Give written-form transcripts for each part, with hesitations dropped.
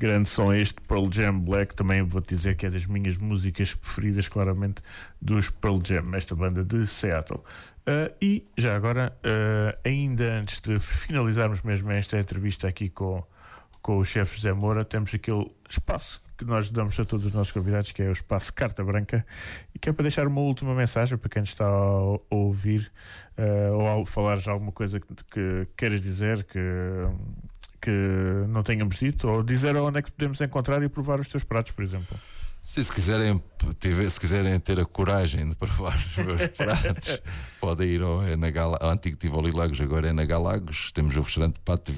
grande som este, Pearl Jam Black. Também vou dizer que é das minhas músicas preferidas, claramente, dos Pearl Jam, esta banda de Seattle. E já agora, ainda antes de finalizarmos mesmo esta entrevista aqui com o chefe José Moura, temos aquele espaço que nós damos a todos os nossos convidados, que é o espaço Carta Branca, e que é para deixar uma última mensagem para quem nos está a ouvir, ou ao falar já alguma coisa que queiras dizer, que não tenhamos dito, ou dizer onde é que podemos encontrar e provar os teus pratos, por exemplo. Sim, se quiserem ter a coragem de provar os meus pratos, podem ir ao antigo Tivoli Lagos, agora é na Galagos. Temos o restaurante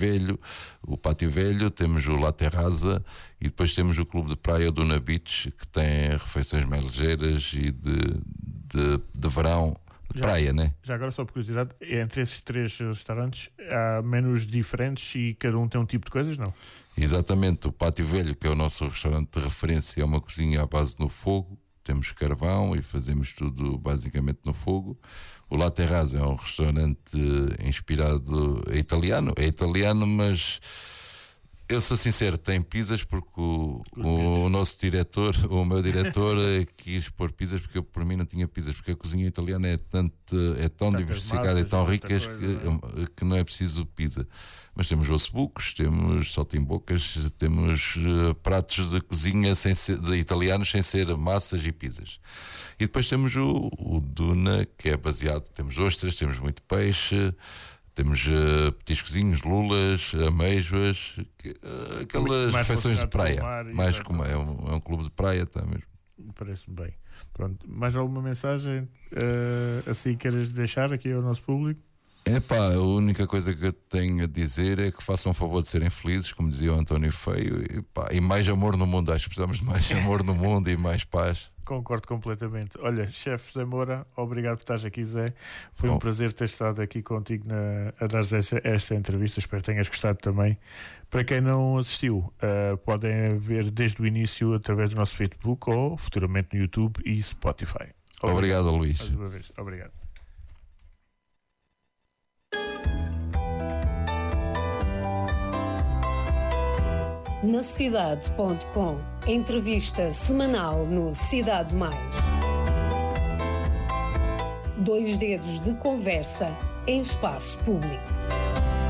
o Pátio Velho, temos o La Terraza e depois temos o Clube de Praia do Na Beach, que tem refeições mais ligeiras e de verão. Praia, né? Já agora, só por curiosidade, entre esses 3 restaurantes há menus diferentes e cada um tem um tipo de coisas, não? Exatamente, o Pátio Velho, que é o nosso restaurante de referência, é uma cozinha à base no fogo, temos carvão e fazemos tudo basicamente no fogo. O La Terraza é um restaurante inspirado, é italiano, mas eu sou sincero, tem pizzas porque o nosso diretor, o meu diretor quis pôr pizzas porque eu, por mim, não tinha pizzas, porque a cozinha italiana é tão diversificada e tão rica que não é preciso pizza. Mas temos ossobucos, temos saltimbocas, temos pratos de cozinha de italianos sem ser massas e pizzas. E depois temos o Duna, que é baseado, temos ostras, temos muito peixe, temos petiscozinhos, lulas, ameijoas, aquelas refeições de praia. Mais como é um clube de praia, tá mesmo. Parece-me bem. Pronto, mais alguma mensagem assim queres deixar aqui ao nosso público? A única coisa que eu tenho a dizer é que façam o favor de serem felizes, como dizia o António Feio, e mais amor no mundo. Acho que precisamos de mais amor no mundo e mais paz. Concordo completamente. Olha, chefe Zé Moura, obrigado por estares aqui, Zé. Foi um prazer ter estado aqui contigo a dar esta entrevista. Espero que tenhas gostado também. Para quem não assistiu, podem ver desde o início através do nosso Facebook ou futuramente no YouTube e Spotify. Obrigado, Luís. Mais uma vez, obrigado. Nacidade.com. Entrevista semanal no Cidade Mais. 2 dedos de conversa em espaço público.